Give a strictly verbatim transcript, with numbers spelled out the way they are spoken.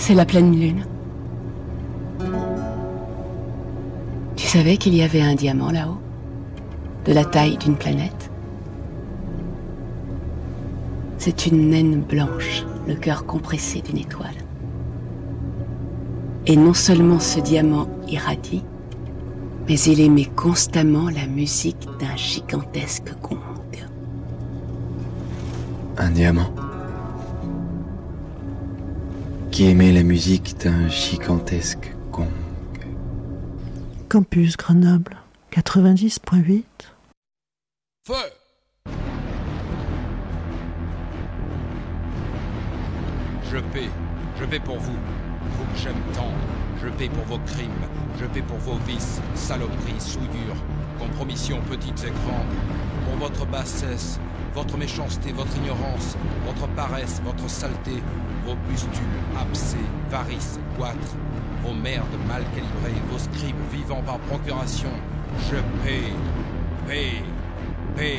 C'est la pleine lune. Tu savais qu'il y avait un diamant là-haut, de la taille d'une planète? C'est une naine blanche, le cœur compressé d'une étoile. Et non seulement ce diamant irradie, mais il émet constamment la musique d'un gigantesque gong. Un diamant qui émet la musique d'un gigantesque gong. Campus Grenoble quatre-vingt-dix point huit. Feu! Je paie, je paie pour vous, vous que j'aime tant. Je paie pour vos crimes, je paie pour vos vices, saloperies, souillures, compromissions petites et grandes. Pour votre bassesse, votre méchanceté, votre ignorance, votre paresse, votre saleté, vos pustules, abcès, varices, goitres, vos merdes mal calibrées, vos scribes vivant par procuration. Je paie, paie.